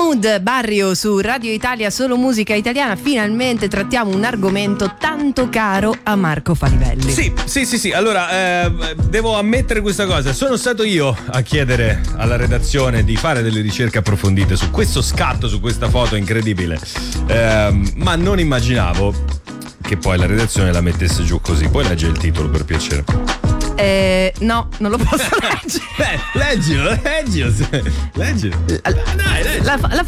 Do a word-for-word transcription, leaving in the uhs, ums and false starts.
Mood Barrio su Radio Italia, solo musica italiana. Finalmente trattiamo un argomento tanto caro a Marco Falivelli. Sì, sì, sì, sì. Allora, eh, devo ammettere questa cosa. Sono stato io a chiedere alla redazione di fare delle ricerche approfondite su questo scatto, su questa foto incredibile. Eh, ma non immaginavo che poi la redazione la mettesse giù così. Poi leggi il titolo, per piacere. Eh, no, non lo posso leggere. Beh, leggilo, leggilo. Leggilo. La, Dai, leggilo. la, la